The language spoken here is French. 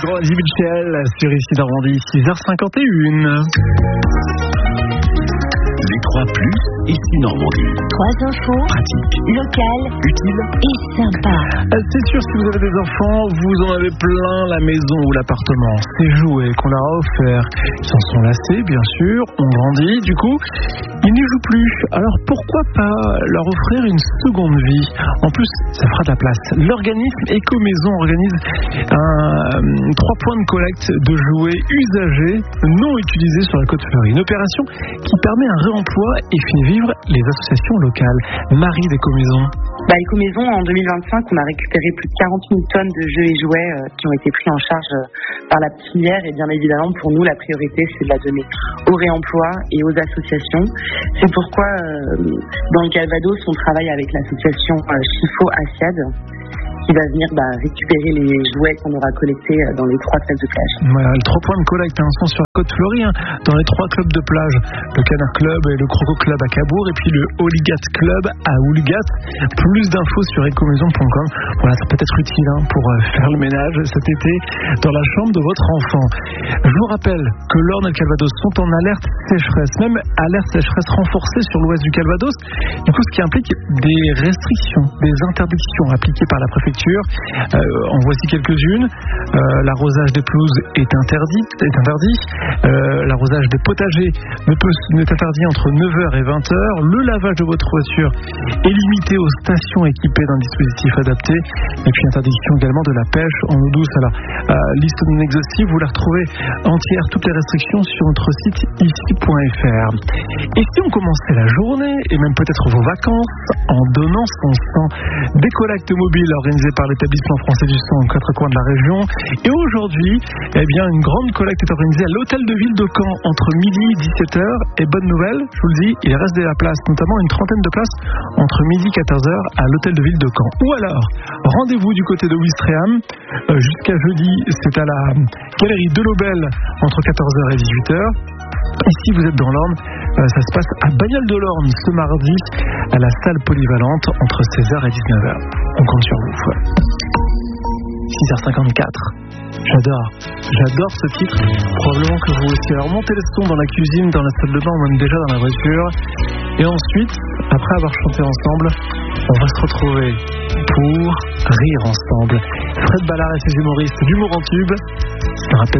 grand Eddie Mitchell sur ici Normandie, 6h51. Les 3 plus, ici Normandie. 3 infos, Pratique, locales, utile et sympas. C'est sûr, si vous avez des enfants, vous en avez plein la maison ou l'appartement. Ces jouets qu'on leur a offerts, ils s'en sont lassés, bien sûr, ont grandi, du coup, ils n'y jouent plus. Alors pourquoi pas leur offrir une seconde vie? En plus, ça fera de la place. L'organisme Éco-Maison organise 3 points de collecte de jouets usagés non utilisés sur la Côte-Fleurie. Une opération qui permet un réemploi et fait vivre les associations locales. Marie d'Éco-Maison. Éco-Maison, en 2025, on a récupéré plus de 40 000 tonnes de jeux et jouets qui ont été pris en charge par la filière. Et bien évidemment, pour nous, la priorité, c'est de la donner au réemploi et aux associations. C'est pourquoi, dans le Calvados, on travaille avec l'association Chifo-Asiad, qui va venir récupérer les jouets qu'on aura collectés dans les 3 clubs de plage. Voilà, les 3 points de collecte sont sur la Côte-Fleurie, dans les 3 clubs de plage, le Canard Club et le Croco Club à Cabourg, et puis le Oligat Club à Ouligat. Plus d'infos sur ecomaison.com. Voilà, ça peut être utile pour faire le ménage cet été dans la chambre de votre enfant. Je vous rappelle que l'Orne et le Calvados sont en alerte sécheresse, même alerte sécheresse renforcée sur l'ouest du Calvados. Du coup, ce qui implique des restrictions, des interdictions appliquées par la préfecture. En voici quelques-unes. L'arrosage des pelouses est interdit. L'arrosage des potagers n'est interdit entre 9h et 20h. Le lavage de votre voiture est limité aux stations équipées d'un dispositif adapté. Et puis interdiction également de la pêche en eau douce. Alors, liste non exhaustive, vous la retrouvez entière, toutes les restrictions sur notre site ici.fr. Et si on commençait la journée et même peut-être vos vacances en donnant son sang, des collectes mobiles organisées par l'établissement français du sang aux 4 coins de la région. Et aujourd'hui, une grande collecte est organisée à l'hôtel de ville de Caen entre midi et 17h. Et bonne nouvelle, je vous le dis, il reste de la place, notamment une 30aine de places entre midi et 14h à l'hôtel de ville de Caen. Ou alors, rendez-vous du côté de Ouistreham. Jusqu'à jeudi, c'est à la galerie de l'Aubel entre 14h et 18h. Et si vous êtes dans l'Orne, ça se passe à Bagnoles-de-l'Orne ce mardi à la salle polyvalente entre 16h et 19h. On compte sur vous. 6h54. J'adore ce titre. Probablement que vous aussi. Alors montez le son dans la cuisine, dans la salle de bain, ou même déjà dans la voiture. Et ensuite, après avoir chanté ensemble, on va se retrouver pour rire ensemble. Fred Ballard et ses humoristes d'humour en tube. Ça rappelle